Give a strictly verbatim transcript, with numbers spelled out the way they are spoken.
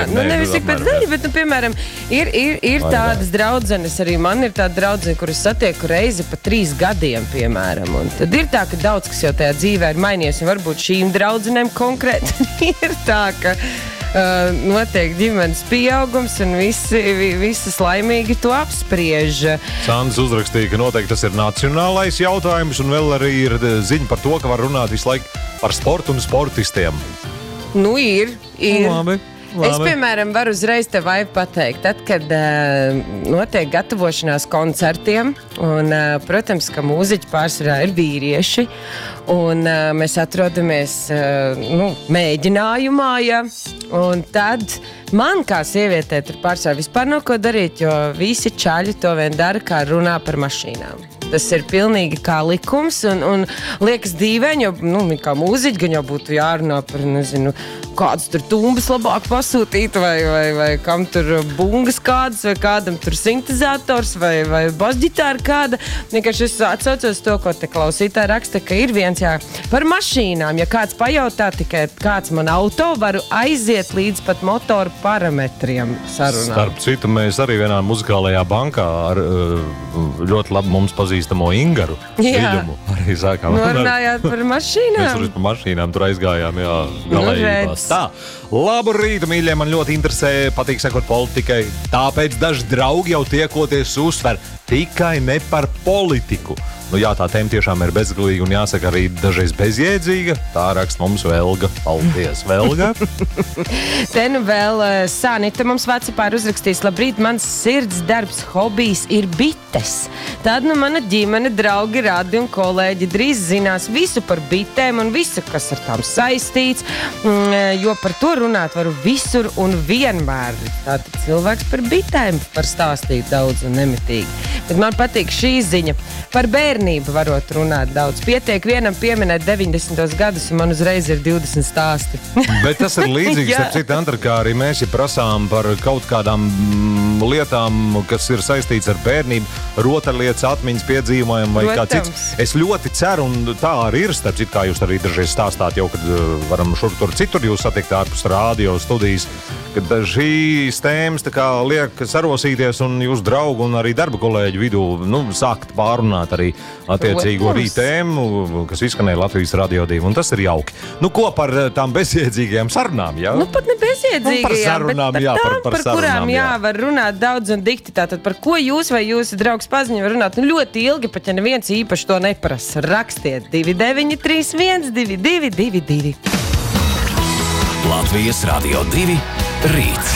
nu nevis tik pēc daļa, bet, nu, piemēram, ir, ir, ir tādas draudzenes, arī man ir tāda draudzene, kuras satieku reizi pa trīs gadiem, piemēram, un tad ir tā, ka daudz, kas jau tajā dzīvē ir mainījies, un varbūt šīm draudzenēm konkrēti ir tā, ka Uh, notiek ģimenes pieaugums un visi, visas laimīgi to apspriež. Sandrs uzrakstīja, ka noteikti tas ir nacionālais jautājums un vēl arī ir ziņa par to, ka var runāt visu laiku par sportu un sportistiem. Nu, ir, ir. Labi. Labi. Es, piemēram, varu uzreiz tev vai pateikt, tad, kad uh, notiek gatavošanās koncertiem, un, uh, protams, ka mūziķi pārsvarā ir vīrieši, un uh, mēs atrodamies uh, nu, mēģinājumā, ja, un tad man kā sievietē tur pārsvarā vispār nav ko darīt, jo visi čaļi to vien dara, kā runā par mašīnām. Tas ir pilnīgi kā likums, un, un liekas dīvaini, jo, nu, kā mūziķi, gan jau būtu jārunā par, nezinu, kādas tur tumbas labāk pasūtīt, vai, vai, vai kam tur bungas kādas, vai kādam tur sintezators, vai, vai basģitāra kāda. Vienkārši es atsaucos to, ko te klausītāji raksta, ka ir viens, jā, par mašīnām. Ja kāds pajautā tikai, kāds man auto, varu aiziet līdz pat motoru parametriem sarunām. Starp citu, mēs arī vienā muzikālajā bankā ar ļoti labi mums pazīstamo Ingaru Viļumu arī sākām. Norunājāt par mašīnām? Mēs tur par mašīnām tur aizgājām, jā, galējībās. Tā, labu rītu, mīļie, man ļoti interesē, patīk sekot politikai, tāpēc daži draugi jau tiekoties uzsver tikai ne par politiku. Nu jā, tā tēma tiešām ir bezgalīga un jāsaka arī dažreiz bezjēdzīga. Tā raksta mums Velga. Paldies, Velga. Te nu vēl Sanita mums Vācijā ir uzrakstījis: labrīt, mans sirds darbs, hobijs ir bites. Tad nu mana ģimene, draugi, radi un kolēģi drīz zinās visu par bitēm un visu, kas ar tām saistīts, jo par to runāt varu visur un vienmēr. Tātad cilvēks par bitēm var stāstīt daudz un nemitīgi. Bet man patīk šī ziņa. Par bērnību varot runāt daudz. Pietiek vienam pieminēt deviņdesmitos gadus, un man uzreiz ir divdesmit stāsti. Bet tas ir līdzīgs, starp citu, Andra, kā arī mēs ja prasām par kaut kādām mm, lietām, kas ir saistīts ar bērnību, rotaļlietas, atmiņas piedzīvojumu vai kā cits. Es ļoti ceru, un tā arī ir, starp citu, kā jūs arī dažreiz stāstāt, jau, kad varam šur tur citur jūs satikt ārpus rādio studijas, kad šīs tēmas tā kā liek sarosīties un jūs draugu un arī darba kolēģi vidū, nu, sākt pārunāt arī attiecīgo rītēmu, kas izskanēja Latvijas Radio divi, un tas ir jauki. Nu, ko par tām bezjēdzīgajām sarunām, jā? Nu, pat ne bezjēdzīgajām, nu, par sarunām, bet jā, par tām, par, par, par sarunām, kurām, jā, jā, var runāt daudz un dikti. Tātad, par ko jūs vai jūsu draugs paziņo var runāt? Nu, ļoti ilgi, pat ja neviens īpaši to neprasa. Rakstiet divi deviņi trīs viens divi divi divi divi. Latvijas Radio divi rīts.